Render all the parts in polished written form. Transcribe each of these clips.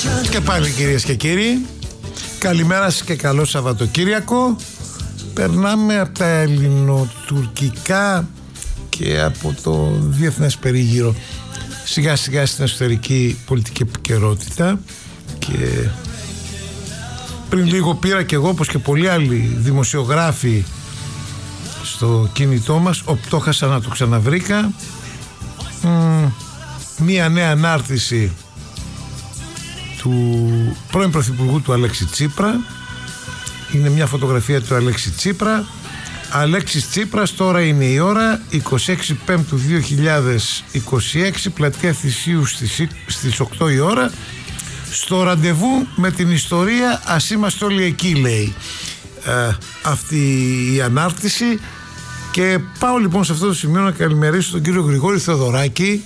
Και πάλι κυρίες και κύριοι, καλημέρα σας και καλό Σαββατοκύριακο. Περνάμε από τα ελληνοτουρκικά και από το διεθνές περίγυρο σιγά σιγά στην εσωτερική πολιτική επικαιρότητα. Και πριν λίγο πήρα και εγώ, όπως και πολλοί άλλοι δημοσιογράφοι, στο κινητό μας, το χάσα να το ξαναβρήκα, μία νέα ανάρτηση του πρώην Πρωθυπουργού του Αλέξη Τσίπρα. Είναι μια φωτογραφία του Αλέξη Τσίπρα. Αλέξης Τσίπρας, τώρα είναι η ώρα, 26 Πέμπτου 2026, πλατεία Θησίου στις 8 η ώρα, στο ραντεβού με την ιστορία. Ας είμαστε όλοι εκεί, λέει αυτή η ανάρτηση. Και πάω λοιπόν σε αυτό το σημείο να καλημερίσω τον κύριο Γρηγόρη Θεοδωράκη,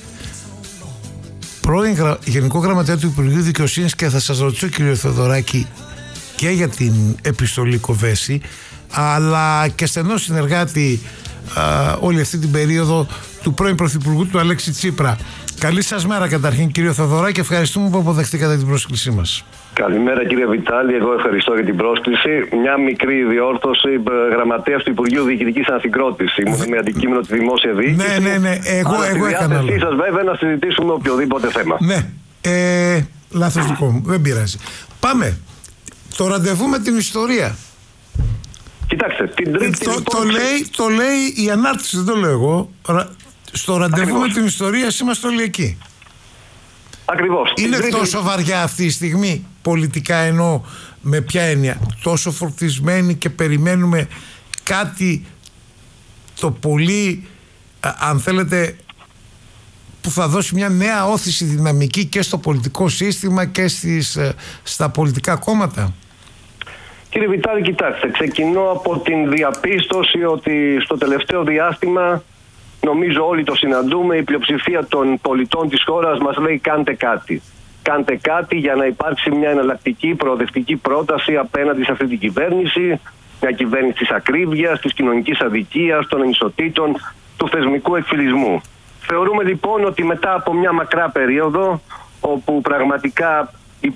πρώην Γενικό Γραμματέα του Υπουργείου Δικαιοσύνης, και θα σας ρωτήσω, κύριο Θεοδωράκη, και για την επιστολή Κοβέση, αλλά και στενό συνεργάτη όλη αυτή την περίοδο του πρώην Πρωθυπουργού του Αλέξη Τσίπρα. Καλή σας μέρα καταρχήν, κύριο Θεοδωράκη, ευχαριστούμε που αποδεχτήκατε την πρόσκλησή μας. Καλημέρα κύριε Βιτάλη, εγώ ευχαριστώ για την πρόσκληση. Μια μικρή διόρθωση, γραμματέας του Υπουργείου Διοικητικής Ανασυγκρότησης. Ήμουν με αντικείμενο τη δημόσια διοίκηση. Ναι, εγώ έκανα. Εσείς σας βέβαια να συζητήσουμε οποιοδήποτε θέμα. Ναι, λάθος δικό μου, δεν πειράζει. Πάμε. Το ραντεβού με την ιστορία. Κοιτάξτε, την Τρίτη. Το λέει η ανάρτηση, δεν το λέω εγώ. Στο ραντεβού με την ιστορία είμαστε όλοι εκεί. Ακριβώς. Είναι τόσο βαριά αυτή η στιγμή, πολιτικά εννοώ, με ποια έννοια? Τόσο φορτισμένοι και περιμένουμε κάτι το πολύ, αν θέλετε, που θα δώσει μια νέα όθηση δυναμική και στο πολιτικό σύστημα και στα πολιτικά κόμματα. Κύριε Βιτάλη, κοιτάξτε, ξεκινώ από την διαπίστωση ότι στο τελευταίο διάστημα, νομίζω όλοι το συναντούμε, η πλειοψηφία των πολιτών της χώρας μας λέει κάντε κάτι. Κάντε κάτι για να υπάρξει μια εναλλακτική, προοδευτική πρόταση απέναντι σε αυτή την κυβέρνηση, μια κυβέρνηση της ακρίβειας, της κοινωνικής αδικίας, των ανισοτήτων, του θεσμικού εκφυλισμού. Θεωρούμε λοιπόν ότι μετά από μια μακρά περίοδο, όπου πραγματικά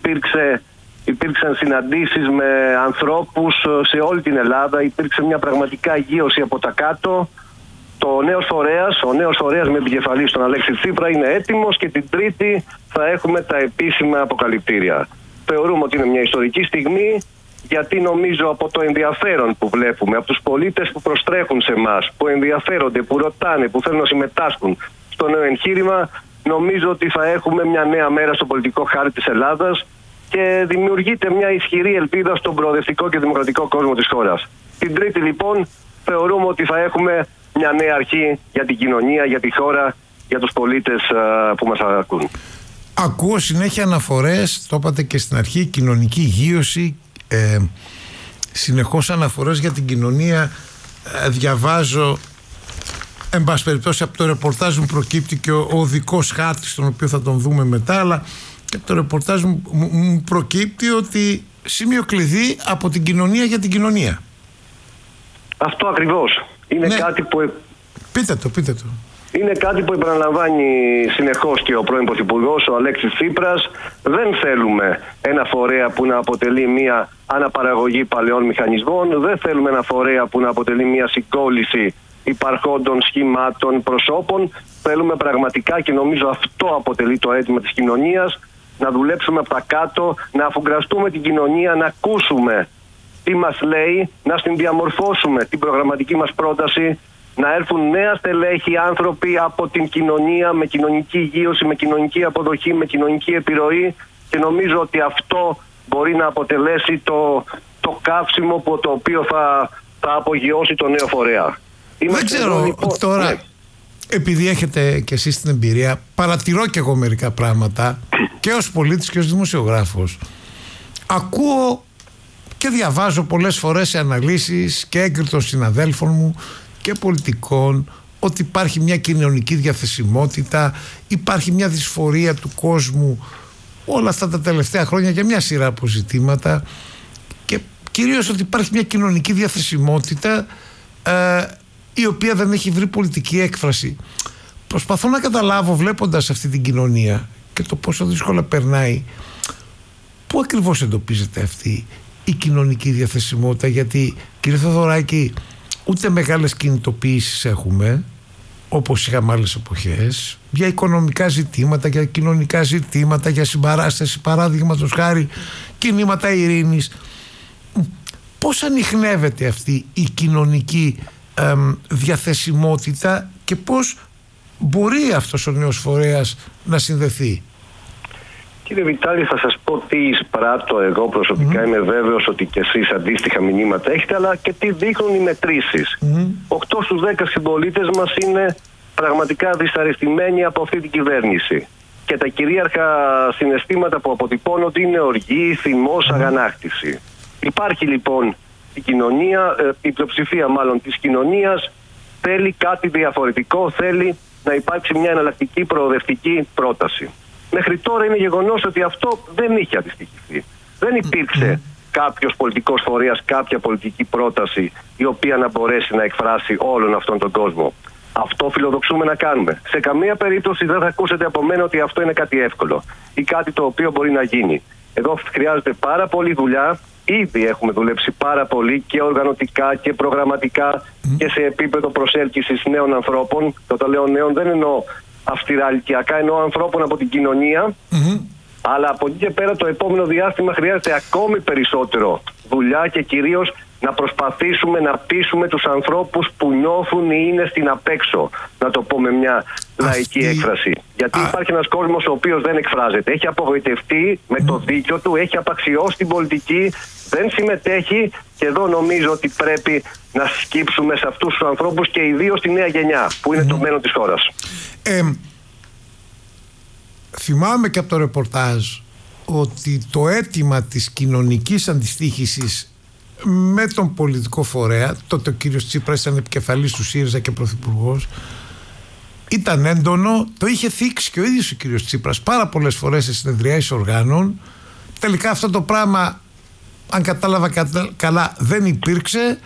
υπήρξαν συναντήσεις με ανθρώπους σε όλη την Ελλάδα, υπήρξε μια πραγματικά γείωση από τα κάτω, ο νέος φορέας με επικεφαλή στον Αλέξη Τσίπρα είναι έτοιμος και την Τρίτη θα έχουμε τα επίσημα αποκαλυπτήρια. Θεωρούμε ότι είναι μια ιστορική στιγμή, γιατί νομίζω από το ενδιαφέρον που βλέπουμε, από τους πολίτες που προστρέχουν σε εμάς, που ενδιαφέρονται, που ρωτάνε, που θέλουν να συμμετάσχουν στο νέο εγχείρημα, νομίζω ότι θα έχουμε μια νέα μέρα στο πολιτικό χάρτη της Ελλάδας και δημιουργείται μια ισχυρή ελπίδα στον προοδευτικό και δημοκρατικό κόσμο της χώρας. Την Τρίτη λοιπόν θεωρούμε ότι θα έχουμε μια νέα αρχή για την κοινωνία, για τη χώρα, για τους πολίτες που μας ακούν. Ακούω συνέχεια αναφορές, το είπατε και στην αρχή, κοινωνική γείωση, συνεχώς αναφορές για την κοινωνία. Διαβάζω, εν πάση περιπτώσει, από το ρεπορτάζ μου προκύπτει και ο οδικός χάρτης, τον οποίο θα τον δούμε μετά, αλλά και από το ρεπορτάζ μου προκύπτει ότι σημείο κλειδί από την κοινωνία για την κοινωνία. Αυτό ακριβώς. Είναι κάτι που... Πείτε το. Είναι κάτι που επαναλαμβάνει συνεχώς και ο πρώην Πρωθυπουργός, ο Αλέξης Τσίπρας. Δεν θέλουμε ένα φορέα που να αποτελεί μια αναπαραγωγή παλαιών μηχανισμών. Δεν θέλουμε ένα φορέα που να αποτελεί μια συγκόλληση υπαρχόντων σχημάτων, προσώπων. Θέλουμε πραγματικά, και νομίζω αυτό αποτελεί το αίτημα της κοινωνίας, να δουλέψουμε από τα κάτω, να αφουγκραστούμε την κοινωνία, να ακούσουμε τι μας λέει, να στην διαμορφώσουμε την προγραμματική μας πρόταση, να έρθουν νέα στελέχη, άνθρωποι από την κοινωνία, με κοινωνική υγείωση, με κοινωνική αποδοχή, με κοινωνική επιρροή, και νομίζω ότι αυτό μπορεί να αποτελέσει το καύσιμο που το οποίο θα απογειώσει το νέο φορέα. Δεν ξέρω λοιπόν, τώρα, ναι. Επειδή έχετε και εσείς την εμπειρία, παρατηρώ και εγώ μερικά πράγματα και ως πολίτης και ως δημοσιογράφος. Ακούω και διαβάζω πολλές φορές σε αναλύσεις και έγκριτων συναδέλφων μου και πολιτικών ότι υπάρχει μια κοινωνική διαθεσιμότητα, υπάρχει μια δυσφορία του κόσμου όλα αυτά τα τελευταία χρόνια για μια σειρά από ζητήματα, και κυρίως ότι υπάρχει μια κοινωνική διαθεσιμότητα η οποία δεν έχει βρει πολιτική έκφραση. Προσπαθώ να καταλάβω, βλέποντας αυτή την κοινωνία και το πόσο δύσκολα περνάει, Πού ακριβώς εντοπίζεται αυτή η κοινωνική διαθεσιμότητα? Γιατί, κύριε Θεοδωράκη, ούτε μεγάλες κινητοποιήσεις έχουμε, όπως είχαμε άλλες εποχές, για οικονομικά ζητήματα, για κοινωνικά ζητήματα, για συμπαράσταση, παράδειγματος χάρη κινήματα ειρήνης. Πώς ανιχνεύεται αυτή η κοινωνική διαθεσιμότητα και πώς μπορεί αυτός ο νέος φορέας να συνδεθεί? Κύριε Βιτάλη, θα σας πω τι εισπράττω εγώ προσωπικά. Είμαι βέβαιος ότι και εσείς αντίστοιχα μηνύματα έχετε, αλλά και τι δείχνουν οι μετρήσεις. 8 στους 10 συμπολίτες μας είναι πραγματικά δυσαρεστημένοι από αυτή την κυβέρνηση. Και τα κυρίαρχα συναισθήματα που αποτυπώνονται είναι οργή, θυμός, αγανάκτηση. Υπάρχει λοιπόν η κοινωνία, η πλειοψηφία μάλλον της κοινωνίας θέλει κάτι διαφορετικό, θέλει να υπάρξει μια εναλλακτική προοδευτική πρόταση. Μέχρι τώρα είναι γεγονός ότι αυτό δεν είχε αντιστοιχηθεί. Δεν υπήρξε κάποιος πολιτικός φορέας, κάποια πολιτική πρόταση η οποία να μπορέσει να εκφράσει όλον αυτόν τον κόσμο. Αυτό φιλοδοξούμε να κάνουμε. Σε καμία περίπτωση δεν θα ακούσετε από μένα ότι αυτό είναι κάτι εύκολο ή κάτι το οποίο μπορεί να γίνει. Εδώ χρειάζεται πάρα πολλή δουλειά. Ήδη έχουμε δουλέψει πάρα πολύ και οργανωτικά και προγραμματικά και σε επίπεδο προσέλκυσης νέων ανθρώπων. Και όταν λέω νέων δεν εννοώ αυστηρά ηλικιακά, εννοώ ανθρώπων από την κοινωνία. Αλλά από εκεί και πέρα το επόμενο διάστημα χρειάζεται ακόμη περισσότερο δουλειά και κυρίως να προσπαθήσουμε να πείσουμε τους ανθρώπους που νιώθουν ή είναι στην απέξω, να το πω με μια λαϊκή έκφραση. Γιατί υπάρχει ένας κόσμος ο οποίος δεν εκφράζεται. Έχει απογοητευτεί με το δίκιο του, έχει απαξιώσει την πολιτική, δεν συμμετέχει και εδώ νομίζω ότι πρέπει να σκύψουμε σε αυτούς τους ανθρώπους και ιδίως στη νέα γενιά που είναι το μέλλον της χώρας. Θυμάμαι και από το ρεπορτάζ ότι το αίτημα της κοινωνικής αντιστοίχησης με τον πολιτικό φορέα, τότε ο κύριος Τσίπρας ήταν επικεφαλής του ΣΥΡΙΖΑ και πρωθυπουργός, ήταν έντονο, το είχε θίξει και ο ίδιος ο κύριος Τσίπρας πάρα πολλές φορές σε συνεδριάσεις οργάνων. Τελικά αυτό το πράγμα, αν κατάλαβα καλά, δεν υπήρξε,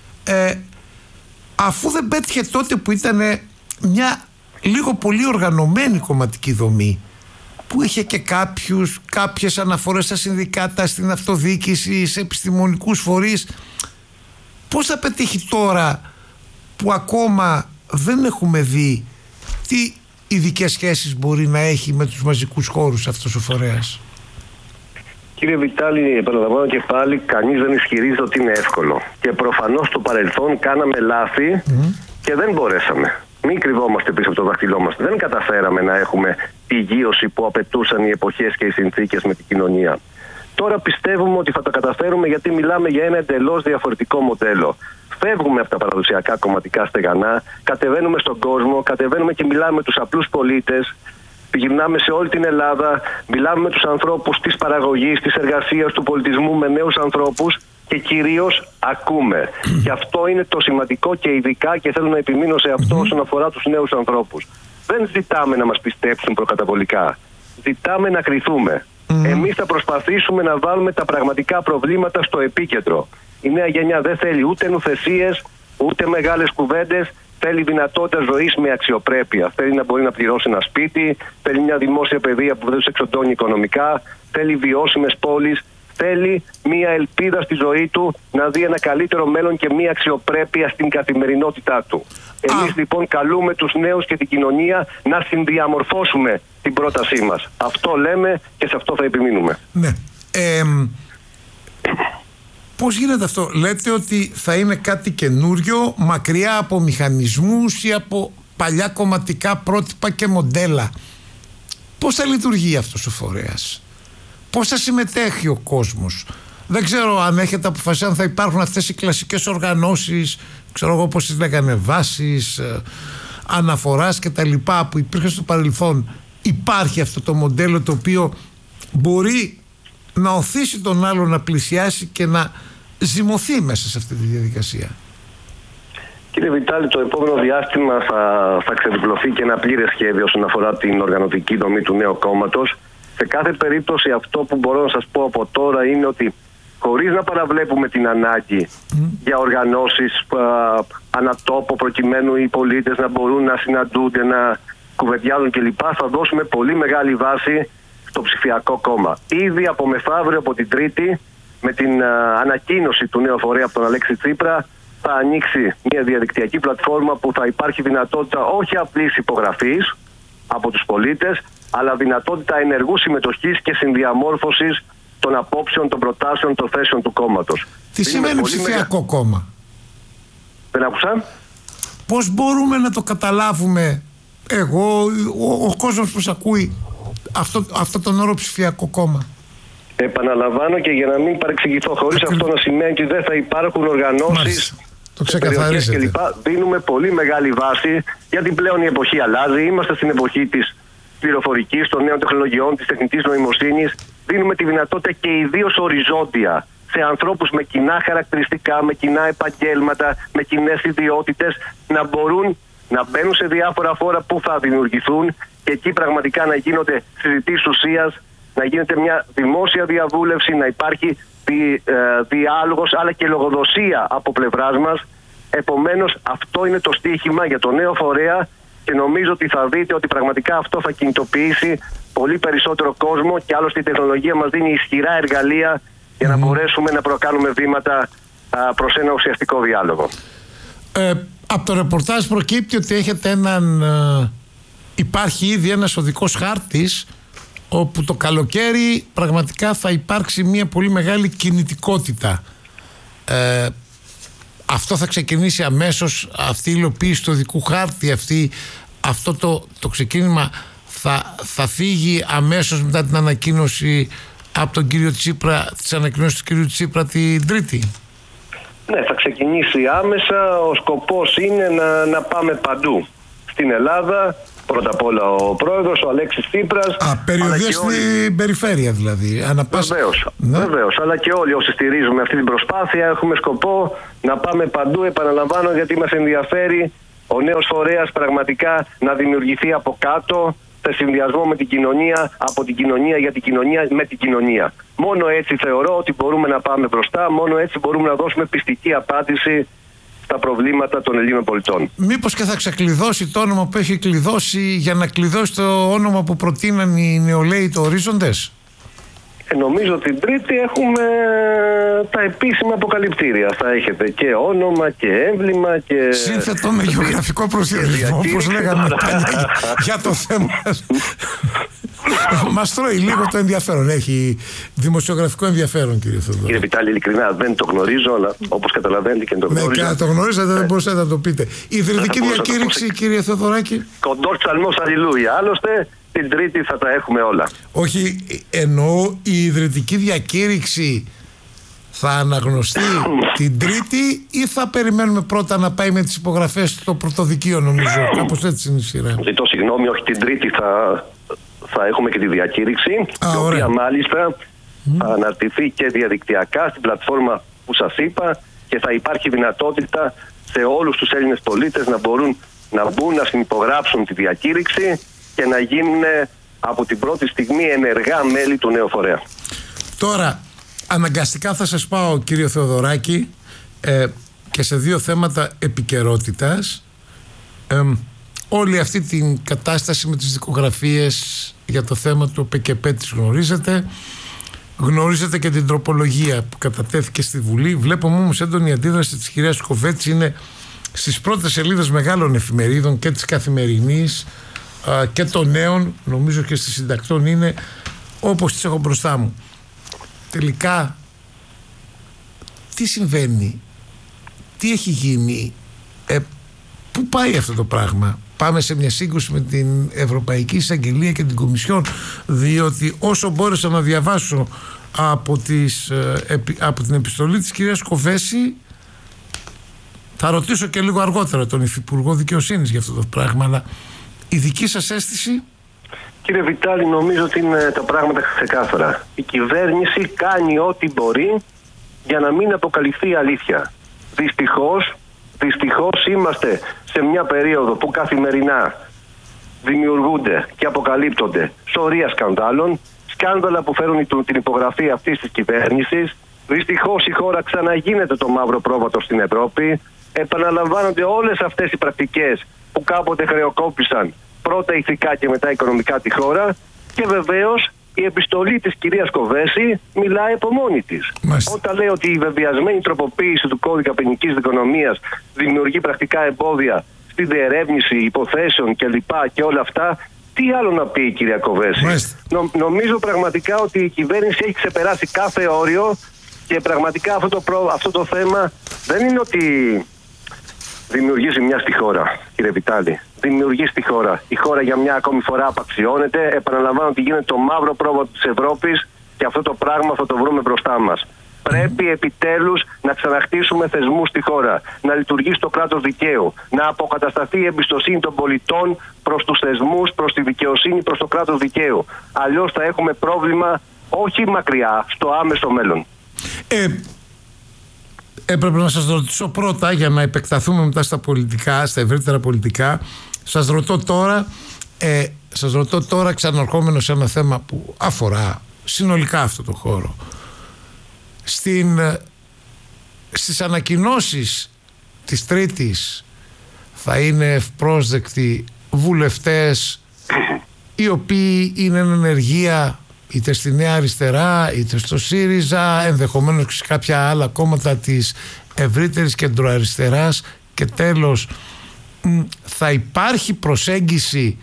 αφού δεν πέτυχε τότε που ήταν μια λίγο πολύ οργανωμένη κομματική δομή που είχε και κάποιες αναφορές στα συνδικάτα, στην αυτοδιοίκηση, σε επιστημονικούς φορείς. Πώς θα πετύχει τώρα που ακόμα δεν έχουμε δει τι ειδικές σχέσεις μπορεί να έχει με τους μαζικούς χώρους αυτός ο φορέας? Κύριε Βιτάλη, επαναλαμβάνω και πάλι, κανείς δεν ισχυρίζεται ότι είναι εύκολο. Και προφανώς στο παρελθόν κάναμε λάθη και δεν μπορέσαμε. Μην κρυβόμαστε πίσω από το δάχτυλό μας. Δεν καταφέραμε να έχουμε τη γείωση που απαιτούσαν οι εποχές και οι συνθήκες με την κοινωνία. Τώρα πιστεύουμε ότι θα τα καταφέρουμε γιατί μιλάμε για ένα εντελώς διαφορετικό μοντέλο. Φεύγουμε από τα παραδοσιακά κομματικά στεγανά, κατεβαίνουμε στον κόσμο, κατεβαίνουμε και μιλάμε με τους απλούς πολίτες. Γυρνάμε σε όλη την Ελλάδα, μιλάμε με τους ανθρώπους της παραγωγής, της εργασίας, του πολιτισμού, με νέους ανθρώπους και κυρίως ακούμε. Και αυτό είναι το σημαντικό και ειδικά και θέλω να επιμείνω σε αυτό όσον αφορά τους νέους ανθρώπους. Δεν ζητάμε να μας πιστέψουν προκαταβολικά. Ζητάμε να κριθούμε. Εμείς θα προσπαθήσουμε να βάλουμε τα πραγματικά προβλήματα στο επίκεντρο. Η νέα γενιά δεν θέλει ούτε νουθεσίες, ούτε μεγάλες κουβέντες. Θέλει δυνατότητα ζωής με αξιοπρέπεια. Θέλει να μπορεί να πληρώσει ένα σπίτι, θέλει μια δημόσια παιδεία που δεν τους εξοντώνει οικονομικά, θέλει βιώσιμες πόλεις, θέλει μια ελπίδα στη ζωή του να δει ένα καλύτερο μέλλον και μια αξιοπρέπεια στην καθημερινότητά του. Εμείς λοιπόν καλούμε τους νέους και την κοινωνία να συνδιαμορφώσουμε την πρότασή μας. Αυτό λέμε και σε αυτό θα επιμείνουμε. Ναι. Πώς γίνεται αυτό? Λέτε ότι θα είναι κάτι καινούριο, μακριά από μηχανισμούς ή από παλιά κομματικά πρότυπα και μοντέλα. Πώς θα λειτουργεί αυτός ο φορέας? Πώς θα συμμετέχει ο κόσμος? Δεν ξέρω αν έχετε αποφασίσει αν θα υπάρχουν αυτές οι κλασικές οργανώσεις, ξέρω εγώ πώς τις λέγανε, βάσεις, αναφοράς και τα λοιπά που υπήρχε στο παρελθόν. Υπάρχει αυτό το μοντέλο το οποίο μπορεί να οθήσει τον άλλο να πλησιάσει και να ζυμωθεί μέσα σε αυτή τη διαδικασία? Κύριε Βιτάλη, το επόμενο διάστημα θα ξεδιπλωθεί και ένα πλήρες σχέδιο όσον αφορά την οργανωτική δομή του νέου κόμματος. Σε κάθε περίπτωση αυτό που μπορώ να σας πω από τώρα είναι ότι χωρίς να παραβλέπουμε την ανάγκη για οργανώσεις ανατόπο προκειμένου οι πολίτες να μπορούν να συναντούνται, να κουβεντιάζουν κλπ. Θα δώσουμε πολύ μεγάλη βάση στο ψηφιακό κόμμα. Ήδη από μεθαύριο, από την Τρίτη, με την ανακοίνωση του νέου φορέα από τον Αλέξη Τσίπρα, θα ανοίξει μια διαδικτυακή πλατφόρμα που θα υπάρχει δυνατότητα όχι απλής υπογραφής από τους πολίτες, αλλά δυνατότητα ενεργού συμμετοχής και συνδιαμόρφωσης των απόψεων, των προτάσεων, των θέσεων του κόμματος. Τι σημαίνει ψηφιακό κόμμα? Δεν άκουσα. Πώς μπορούμε να το καταλάβουμε, εγώ, ο κόσμος που ακούει αυτό τον όρο ψηφιακό κόμμα? Επαναλαμβάνω και για να μην παρεξηγηθώ, χωρίς αυτό να σημαίνει ότι δεν θα υπάρχουν οργανώσεις, το ξεκαθαρίζετε. κλπ. Δίνουμε πολύ μεγάλη βάση, γιατί πλέον η εποχή αλλάζει. Είμαστε στην εποχή της πληροφορικής, των νέων τεχνολογιών, της τεχνητής νοημοσύνης. Δίνουμε τη δυνατότητα και ιδίως οριζόντια σε ανθρώπους με κοινά χαρακτηριστικά, με κοινά επαγγέλματα, με κοινές ιδιότητες, να μπορούν να μπαίνουν σε διάφορα φόρα που θα δημιουργηθούν και εκεί πραγματικά να γίνονται συζητήσεις ουσίας, να γίνεται μια δημόσια διαβούλευση, να υπάρχει διάλογος αλλά και λογοδοσία από πλευράς μας. Επομένως αυτό είναι το στίχημα για το νέο φορέα και νομίζω ότι θα δείτε ότι πραγματικά αυτό θα κινητοποιήσει πολύ περισσότερο κόσμο και άλλωστε η τεχνολογία μας δίνει ισχυρά εργαλεία για να μπορέσουμε να προκάνουμε βήματα προς ένα ουσιαστικό διάλογο. Από το ρεπορτάζ προκύπτει ότι έχετε υπάρχει ήδη ένας οδικός χάρτης όπου το καλοκαίρι πραγματικά θα υπάρξει μια πολύ μεγάλη κινητικότητα. Αυτό θα ξεκινήσει αμέσως, αυτή η υλοποίηση του οδικού χάρτη, αυτό το ξεκίνημα θα φύγει αμέσως μετά την ανακοίνωση από τον κύριο Τσίπρα, τις ανακοινώσεις του κύριου Τσίπρα την Τρίτη? Ναι, θα ξεκινήσει άμεσα. Ο σκοπός είναι να πάμε παντού στην Ελλάδα. Πρώτα απ' όλα ο πρόεδρος, ο Αλέξης Τσίπρας. Περιοδίες στην περιφέρεια δηλαδή. Βεβαίως. Αλλά και όλοι όσοι στηρίζουμε αυτή την προσπάθεια έχουμε σκοπό να πάμε παντού. Επαναλαμβάνω, γιατί μας ενδιαφέρει ο νέος φορέας πραγματικά να δημιουργηθεί από κάτω, σε συνδυασμό με την κοινωνία, από την κοινωνία, για την κοινωνία, με την κοινωνία. Μόνο έτσι θεωρώ ότι μπορούμε να πάμε μπροστά, μόνο έτσι μπορούμε να δώσουμε πιστική απάντηση στα προβλήματα των Ελλήνων πολιτών. Μήπως και θα ξεκλειδώσει το όνομα που έχει κλειδώσει για να κλειδώσει το όνομα που προτείναν οι νεολαίοι, το Ορίζοντες? Νομίζω ότι την Τρίτη έχουμε τα επίσημα αποκαλυπτήρια. Θα έχετε και όνομα και έμβλημα και... Σύνθετο με γεωγραφικό προσδιορισμό, όπως λέγαμε για το θέμα. Μας τρώει λίγο το ενδιαφέρον. Έχει δημοσιογραφικό ενδιαφέρον, κύριε Θεοδωράκη. Κύριε Βιτάλη, ειλικρινά δεν το γνωρίζω, αλλά όπως καταλαβαίνετε και το γνωρίζω. Ναι, και να το γνωρίζετε δεν μπορούσατε να το πείτε. Η ιδρυτική διακήρυξη, κύριε Θεοδωράκη. Κοντός ψαλμός αλληλούια. Άλλωστε, την Τρίτη θα τα έχουμε όλα. Όχι, εννοώ η ιδρυτική διακήρυξη θα αναγνωστεί την Τρίτη ή θα περιμένουμε πρώτα να πάει με τις υπογραφές στο πρωτοδικείο, νομίζω? Κάπως έτσι είναι η σειρά. Ζητώ συγγνώμη, όχι, την Τρίτη θα έχουμε και τη διακήρυξη, η οποία μάλιστα θα αναρτηθεί και διαδικτυακά στην πλατφόρμα που σας είπα και θα υπάρχει δυνατότητα σε όλους τους Έλληνες πολίτες να μπορούν να μπουν, να συνυπογράψουν τη διακήρυξη και να γίνουν από την πρώτη στιγμή ενεργά μέλη του νέου φορέα. Τώρα, αναγκαστικά θα σας πάω, κύριο Θεοδωράκη, και σε δύο θέματα επικαιρότητας. Όλη αυτή την κατάσταση με τις δικογραφίες για το θέμα του ΠΚΠ τις γνωρίζετε. Γνωρίζετε και την τροπολογία που κατατέθηκε στη Βουλή. Βλέπουμε όμως έντονη αντίδραση της κυρίας Κοβέτση. Είναι στις πρώτες σελίδες μεγάλων εφημερίδων και της Καθημερινής και των Νέων, νομίζω και στη Συντακτών είναι, όπως τις έχω μπροστά μου. Τελικά τι συμβαίνει, τι έχει γίνει, πού πάει αυτό το πράγμα? Πάμε σε μια σύγκρουση με την Ευρωπαϊκή Εισαγγελία και την Κομισιόν? Διότι όσο μπόρεσα να διαβάσω από την επιστολή της κυρίας Κοβέση, θα ρωτήσω και λίγο αργότερα τον Υφυπουργό Δικαιοσύνης για αυτό το πράγμα, αλλά η δική σας αίσθηση? Κύριε Βιτάλη, νομίζω ότι είναι τα πράγματα ξεκάθαρα. Η κάνει ό,τι μπορεί για να μην αποκαλυφθεί η αλήθεια. Δυστυχώς είμαστε σε μια περίοδο που καθημερινά δημιουργούνται και αποκαλύπτονται σωρία σκανδάλων, σκάνδαλα που φέρουν την υπογραφή αυτής της κυβέρνησης. Δυστυχώς η χώρα ξαναγίνεται το μαύρο πρόβατο στην Ευρώπη. Επαναλαμβάνονται όλες αυτές οι πρακτικές που κάποτε χρεοκόπησαν πρώτα ηθικά και μετά οικονομικά τη χώρα και βεβαίως Η επιστολή της κυρίας Κοβέση μιλάει από μόνη της. Όταν λέει ότι η βεβαιασμένη τροποποίηση του κώδικα ποινικής δικονομίας δημιουργεί πρακτικά εμπόδια στην διερεύνηση υποθέσεων κλπ. Και όλα αυτά, τι άλλο να πει η κυρία Κοβέση? Νομίζω πραγματικά ότι η κυβέρνηση έχει ξεπεράσει κάθε όριο και πραγματικά αυτό το θέμα δεν είναι ότι δημιουργεί ζημιά στη χώρα, κύριε Βιτάλη. Δημιουργεί στη χώρα. Η χώρα για μια ακόμη φορά απαξιώνεται. Επαναλαμβάνω ότι γίνεται το μαύρο πρόβατο της Ευρώπης και αυτό το πράγμα θα το βρούμε μπροστά μας. Πρέπει επιτέλους να ξαναχτίσουμε θεσμούς στη χώρα, να λειτουργήσει το κράτος δικαίου, να αποκατασταθεί η εμπιστοσύνη των πολιτών προς τους θεσμούς, προς τη δικαιοσύνη, προς το κράτος δικαίου. Αλλιώς θα έχουμε πρόβλημα όχι μακριά, στο άμεσο μέλλον. Έπρεπε να σας ρωτήσω πρώτα, για να επεκταθούμε μετά στα πολιτικά, στα ευρύτερα πολιτικά. Σας ρωτώ τώρα ξαναρχόμενο σε ένα θέμα που αφορά συνολικά αυτό το χώρο. Στις ανακοινώσεις της Τρίτης θα είναι ευπρόσδεκτοι βουλευτές οι οποίοι είναι εν ενεργεία είτε στη Νέα Αριστερά είτε στο ΣΥΡΙΖΑ, ενδεχομένως και σε κάποια άλλα κόμματα της ευρύτερης κεντροαριστεράς, και τέλος θα υπάρχει προσέγγιση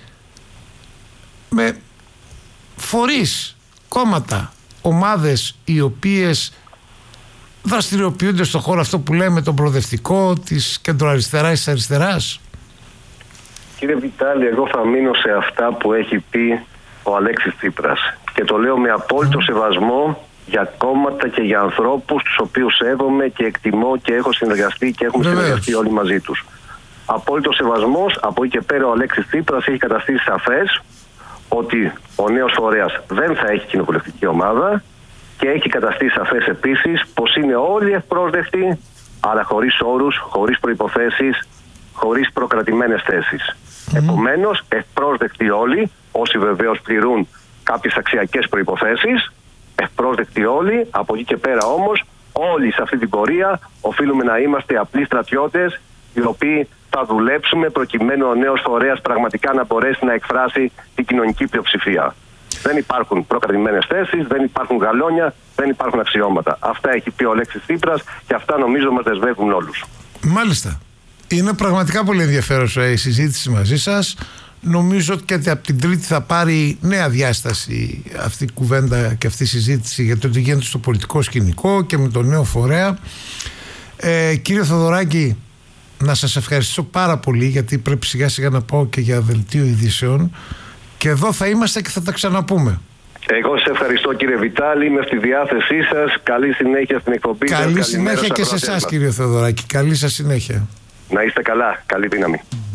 με φορείς, κόμματα, ομάδες οι οποίες δραστηριοποιούνται στον χώρο αυτό που λέμε τον προοδευτικό της κεντροαριστεράς της αριστεράς? Κύριε Βιτάλη, εγώ θα μείνω σε αυτά που έχει πει ο Αλέξης Τσίπρας και το λέω με απόλυτο σεβασμό για κόμματα και για ανθρώπους τους οποίους σέβομαι και εκτιμώ και έχω συνεργαστεί και έχουμε συνεργαστεί όλοι μαζί τους. Απόλυτο σεβασμός. Από εκεί και πέρα ο Αλέξης Τσίπρας έχει καταστήσει σαφές ότι ο νέος φορέας δεν θα έχει κοινοβουλευτική ομάδα και έχει καταστήσει σαφές επίσης πως είναι όλοι ευπρόσδεκτοι, αλλά χωρίς όρους, χωρίς προϋποθέσεις, χωρίς προκρατημένες θέσεις. Επομένως, ευπρόσδεκτοι όλοι, όσοι βεβαίως πληρούν κάποιες αξιακές προϋποθέσεις, ευπρόσδεκτοι όλοι. Από εκεί και πέρα όμως, όλοι σε αυτή την πορεία οφείλουμε να είμαστε απλοί στρατιώτες, οι οποίοι θα δουλέψουμε προκειμένου ο νέος φορέας πραγματικά να μπορέσει να εκφράσει την κοινωνική πλειοψηφία. Δεν υπάρχουν προκρατημένες θέσεις, δεν υπάρχουν γαλόνια, δεν υπάρχουν αξιώματα. Αυτά έχει πει ο Αλέξης Τσίπρας και αυτά νομίζω μας δεσμεύουν όλους. Μάλιστα. Είναι πραγματικά πολύ ενδιαφέρουσα η συζήτηση μαζί σας. Νομίζω ότι και από την Τρίτη θα πάρει νέα διάσταση αυτή η κουβέντα και αυτή η συζήτηση για το τι γίνεται στο πολιτικό σκηνικό και με τον νέο φορέα. Κύριε Θοδωράκη, να σας ευχαριστήσω πάρα πολύ, γιατί πρέπει σιγά σιγά να πάω και για δελτίο ειδήσεων και εδώ θα είμαστε και θα τα ξαναπούμε. Εγώ σας ευχαριστώ, κύριε Βιτάλη, είμαι στη διάθεσή σας. Καλή συνέχεια στην εκπομπή. Καλή συνέχεια και σε εσάς, κύριε Θοδωράκη. Καλή σας συνέχεια. Να είστε καλά. Καλή δύναμη.